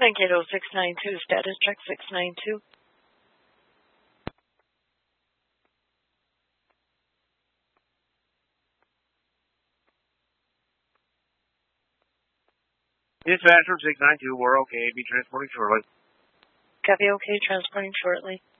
Mankato 692, status check 692. Dispatcher 692, we're okay. Be transporting shortly. Copy, okay, transporting shortly.